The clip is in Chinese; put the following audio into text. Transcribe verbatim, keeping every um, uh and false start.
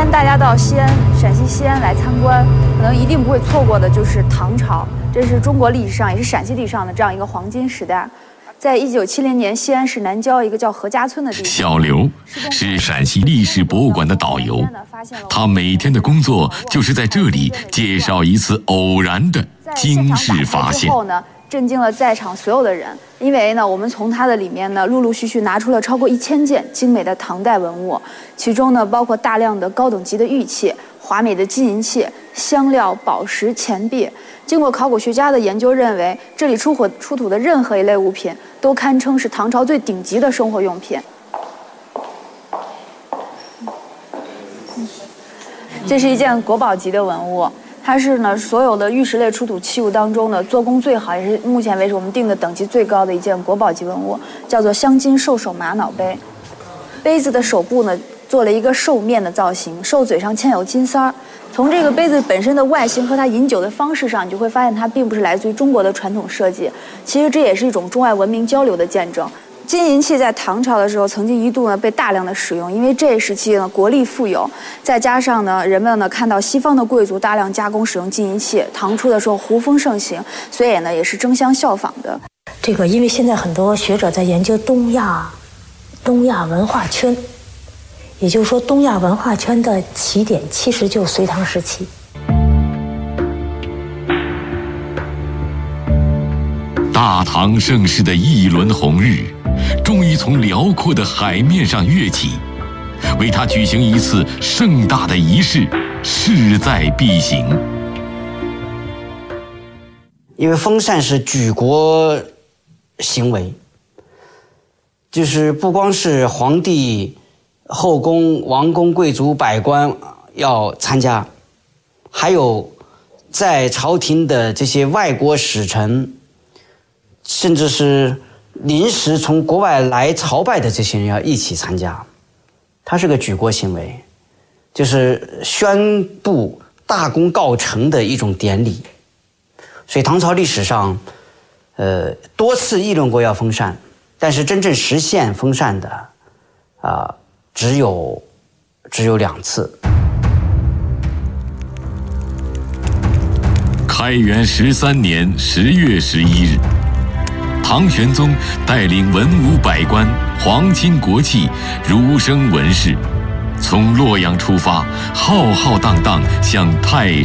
天大家到西安，陕西西安来参观，可能一定不会错过的就是唐朝。这是中国历史上，也是陕西历史上的这样一个黄金时代。在一九七零年，西安市南郊一个叫何家村的地方， 小刘是陕西历史博物馆的导游，他每天的工作就是在这里介绍一次偶然的惊世发现。 后呢，震惊了在场所有的人，因为呢，我们从它的里面呢，陆陆续续拿出了超过一千件精美的唐代文物，其中呢，包括大量的高等级的玉器、华美的金银器、香料、宝石、钱币。经过考古学家的研究，认为这里出火出土的任何一类物品，都堪称是唐朝最顶级的生活用品。这是一件国宝级的文物。它是呢所有的玉石类出土器物当中呢做工最好，也是目前为止我们定的等级最高的一件国宝级文物，叫做镶金兽首玛瑙杯。杯子的手部呢做了一个兽面的造型，兽嘴上嵌有金丝儿。从这个杯子本身的外形和它饮酒的方式上，你就会发现它并不是来自于中国的传统设计。其实这也是一种中外文明交流的见证。金银器在唐朝的时候，曾经一度呢被大量的使用，因为这一时期呢国力富有，再加上呢人们呢看到西方的贵族大量加工使用金银器，唐初的时候胡风盛行，所以呢也是争相效仿的。 这个因为现在很多学者在研究东亚，东亚文化圈，也就是说东亚文化圈的起点其实就隋唐时期。 大唐盛世的一轮红日，终于从辽阔的海面上跃起，为它举行一次盛大的仪式，势在必行。 因为封禅是举国行为，就是不光是皇帝、后宫、王公、贵族、百官要参加，还有在朝廷的这些外国使臣，甚至是临时从国外来朝拜的这些人要一起参加。它是个举国行为，就是宣布大功告成的一种典礼。所以唐朝历史上呃，多次议论过要封禅，但是真正实现封禅的啊、呃，只有只有两次。 开元十三年十月十一日，唐玄宗带领文武百官、皇亲国戚、儒生文士，从洛阳出发，浩浩荡荡向泰